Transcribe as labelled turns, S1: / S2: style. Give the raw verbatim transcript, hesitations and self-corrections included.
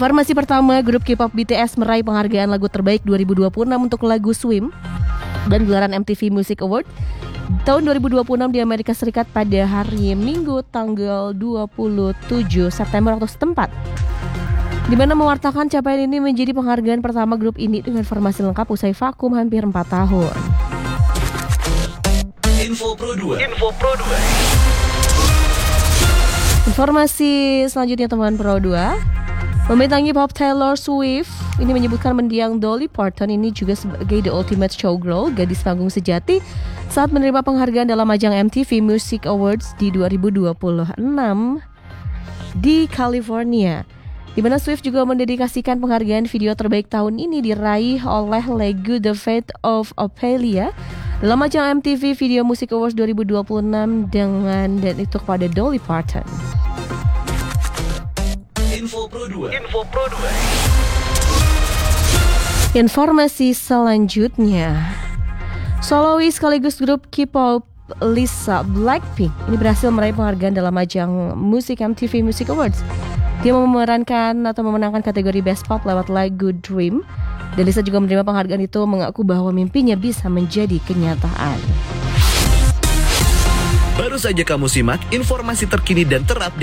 S1: Informasi pertama, grup K-pop B T S meraih penghargaan lagu terbaik dua ribu dua puluh enam untuk lagu Swim dan gelaran M T V Music Award tahun dua ribu dua puluh enam di Amerika Serikat pada hari Minggu tanggal dua puluh tujuh September waktu setempat, di mana mewartakan capaian ini menjadi penghargaan pertama grup ini dengan formasi lengkap usai vakum hampir empat tahun.
S2: Info Pro dua. Info Pro dua.
S1: Informasi selanjutnya teman Pro dua. Pembintangi pop Taylor Swift ini menyebutkan mendiang Dolly Parton ini juga sebagai the ultimate showgirl, gadis panggung sejati saat menerima penghargaan dalam ajang M T V Music Awards di dua ribu dua puluh enam di California, di mana Swift juga mendedikasikan penghargaan video terbaik tahun ini diraih oleh lagu The Fate of Ophelia dalam ajang M T V Video Music Awards dua ribu dua puluh enam dengan dan itu kepada Dolly Parton.
S2: Info Pro dua. Info Pro dua.
S1: Informasi selanjutnya, solois sekaligus grup K-pop Lisa Blackpink ini berhasil meraih penghargaan dalam ajang musik M T V Music Awards. Dia memerankan atau memenangkan kategori Best Pop lewat lagu Dream. Dan Lisa juga menerima penghargaan itu, mengaku bahwa mimpinya bisa menjadi kenyataan.
S2: Baru saja kamu simak informasi terkini dan terupdate